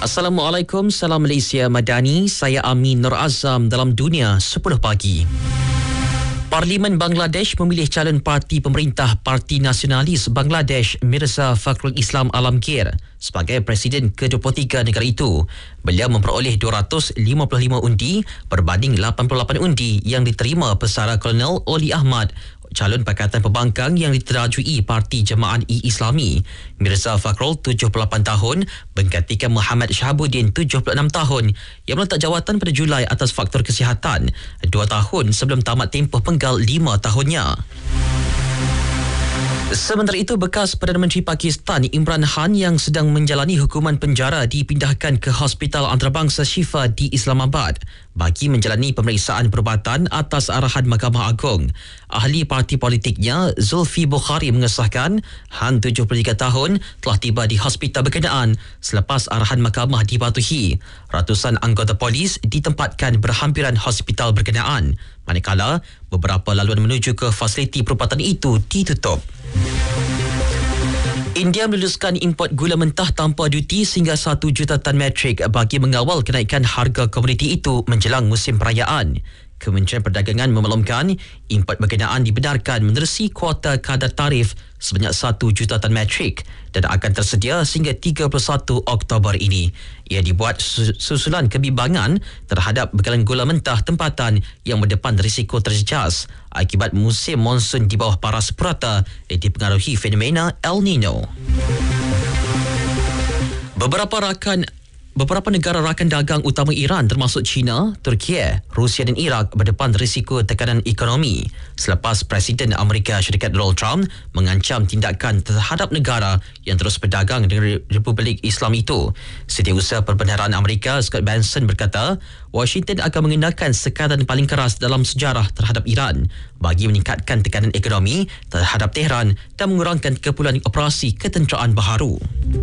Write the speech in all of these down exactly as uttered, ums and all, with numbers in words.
Assalamualaikum, salam Malaysia Madani. Saya Amin Nur Azam dalam Dunia sepuluh pagi. Parlimen Bangladesh memilih calon parti pemerintah Parti Nasionalis Bangladesh Mirza Fakhrul Islam Alamgir sebagai Presiden ke dua puluh tiga negara itu. Beliau memperoleh dua ratus lima puluh lima undi berbanding lapan puluh lapan undi yang diterima pesara Kolonel Oli Ahmad, calon Pakatan Pembangkang yang diterajui Parti Jemaah I-Islami. Mirza Fakhrul, tujuh puluh lapan tahun, menggantikan Muhammad Shahabuddin, tujuh puluh enam tahun, yang meletak jawatan pada Julai atas faktor kesihatan, dua tahun sebelum tamat tempoh penggal lima tahunnya. Sementara itu, bekas Perdana Menteri Pakistan Imran Khan yang sedang menjalani hukuman penjara dipindahkan ke Hospital Antarabangsa Shifa di Islamabad bagi menjalani pemeriksaan perubatan atas arahan Mahkamah Agung. Ahli parti politiknya Zulfi Bukhari mengesahkan Khan, tujuh puluh tiga tahun, telah tiba di hospital berkenaan selepas arahan mahkamah dipatuhi. Ratusan anggota polis ditempatkan berhampiran hospital berkenaan, manakala beberapa laluan menuju ke fasiliti perubatan itu ditutup. India meluluskan import gula mentah tanpa duti sehingga satu juta tan metrik bagi mengawal kenaikan harga komoditi itu menjelang musim perayaan. Kementerian Perdagangan memaklumkan import berkenaan dibenarkan menerusi kuota kadar tarif sebanyak satu juta tan metrik dan akan tersedia sehingga tiga puluh satu Oktober ini. Ia dibuat susulan kebimbangan terhadap bekalan gula mentah tempatan yang berdepan risiko terjejas akibat musim monsun di bawah paras purata yang dipengaruhi fenomena El Nino. Beberapa rakan Beberapa negara rakan dagang utama Iran termasuk China, Turki, Rusia dan Iraq berdepan risiko tekanan ekonomi selepas Presiden Amerika Syarikat Donald Trump mengancam tindakan terhadap negara yang terus berdagang dengan Republik Islam itu. Setiausaha Perbendaharaan Amerika Scott Bessent berkata, Washington akan mengenakan sekatan paling keras dalam sejarah terhadap Iran bagi meningkatkan tekanan ekonomi terhadap Tehran dan mengurangkan keperluan operasi ketenteraan baharu.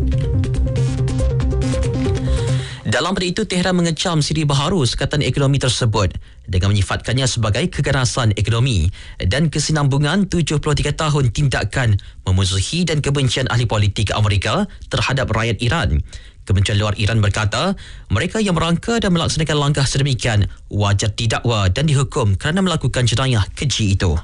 Dalam pada itu, Tehran mengecam siri baharu sekatan ekonomi tersebut dengan menyifatkannya sebagai keganasan ekonomi dan kesinambungan tujuh puluh tiga tahun tindakan memusuhi dan kebencian ahli politik Amerika terhadap rakyat Iran. Kementerian Luar Iran berkata, mereka yang merangka dan melaksanakan langkah sedemikian wajar didakwa dan dihukum kerana melakukan jenayah keji itu.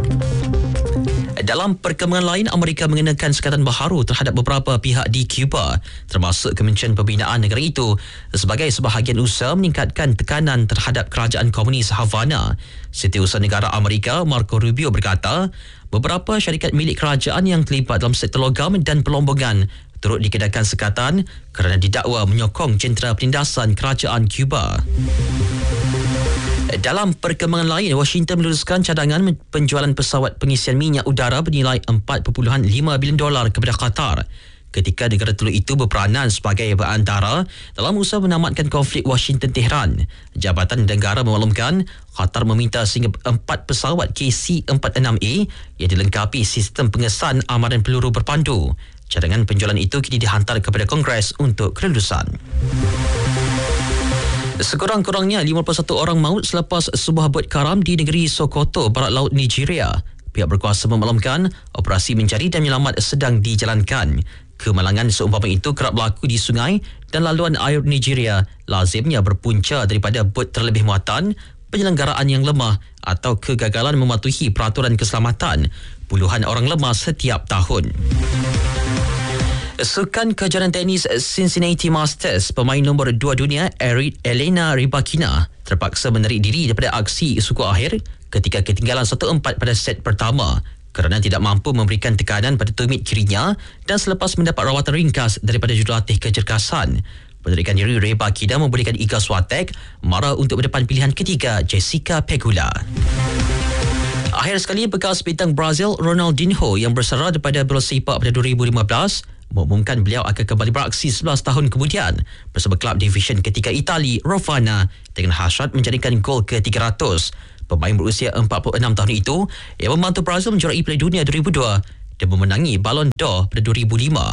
Dalam perkembangan lain, Amerika mengenakan sekatan baharu terhadap beberapa pihak di Cuba, termasuk Kementerian Pembinaan negara itu, sebagai sebahagian usaha meningkatkan tekanan terhadap kerajaan komunis Havana. Setiausaha Negara Amerika Marco Rubio berkata, beberapa syarikat milik kerajaan yang terlibat dalam sektor logam dan pelombongan turut dikenakan sekatan kerana didakwa menyokong jentera penindasan kerajaan Cuba. Dalam perkembangan lain, Washington meluluskan cadangan penjualan pesawat pengisian minyak udara bernilai empat perpuluhan lima bilion dolar kepada Qatar ketika negara telur itu berperanan sebagai perantara dalam usaha menamatkan konflik Washington-Tehran. Jabatan Negara memaklumkan Qatar meminta sehingga empat pesawat K C empat enam A yang dilengkapi sistem pengesan armadan peluru berpandu. Cadangan penjualan itu kini dihantar kepada Kongres untuk kelulusan. Sekurang-kurangnya lima puluh satu orang maut selepas sebuah bot karam di negeri Sokoto, barat laut Nigeria. Pihak berkuasa memaklumkan operasi mencari dan menyelamat sedang dijalankan. Kemalangan seumpama itu kerap berlaku di sungai dan laluan air Nigeria, lazimnya berpunca daripada bot terlebih muatan, penyelenggaraan yang lemah atau kegagalan mematuhi peraturan keselamatan. Puluhan orang lemas setiap tahun. Sukan kejuaraan tenis Cincinnati Masters, pemain nombor dua dunia Elena Rybakina terpaksa menarik diri daripada aksi suku akhir ketika ketinggalan satu empat pada set pertama kerana tidak mampu memberikan tekanan pada tumit kirinya dan selepas mendapat rawatan ringkas daripada jurulatih kecergasan. Penarikan diri Rybakina memberikan Iga Swiatek mara untuk berdepan pilihan ketiga Jessica Pegula. Akhir sekali, bekas bintang Brazil Ronaldinho yang bersara daripada bola sepak pada dua ribu lima belas mengumumkan beliau akan kembali beraksi sebelas tahun kemudian bersama klub divisyen ketiga Itali Rovana dengan hasrat menjadikan gol ke tiga ratus. Pemain berusia empat puluh enam tahun itu yang membantu Brazil menjuarai Piala Dunia dua ribu dua dan memenangi Ballon d'Or pada dua ribu lima.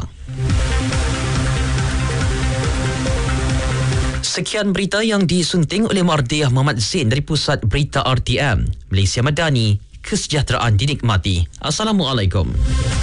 Sekian berita yang disunting oleh Mardiah Muhammad Zain dari Pusat Berita R T M. Malaysia Madani, kesejahteraan dinikmati. Assalamualaikum.